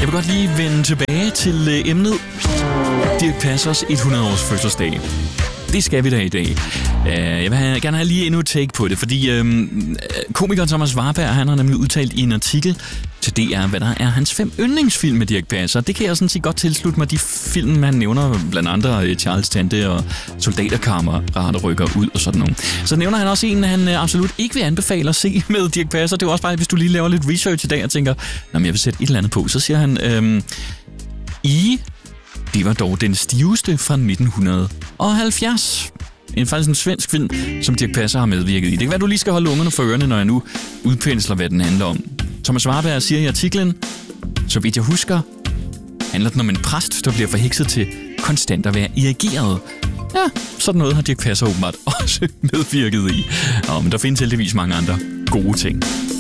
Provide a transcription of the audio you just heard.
Jeg vil godt lige vende tilbage til emnet Dirch Passers 100-års fødselsdag. Det skal vi da i dag. Jeg vil gerne have lige endnu et take på det, fordi komikeren Thomas Warberg, han har nemlig udtalt i en artikel til DR, hvad der er hans 5 yndlingsfilm med Dirch Passer. Det kan jeg sådan set godt tilslutte mig. De film, han nævner, blandt andre Charles Tante og Soldaterkammerater rykker ud og sådan noget. Så nævner han også en, han absolut ikke vil anbefale at se med Dirch Passer. Det er også bare, hvis du lige laver lidt research i dag og tænker, jeg vil sætte et eller andet på. Så siger han, det var dog den stiveste fra 1970. Faktisk en svensk film, som Dirch Passer har medvirket i. Det kan være, du lige skal holde ungerne for ørerne, når jeg nu udpensler, hvad den handler om. Thomas Warberg siger i artiklen, så vidt jeg husker, handler den om en præst, der bliver forhekset til konstant at være irrigeret. Ja, sådan noget har Dirch Passer åbenbart også medvirket i. Men der findes heldigvis mange andre gode ting.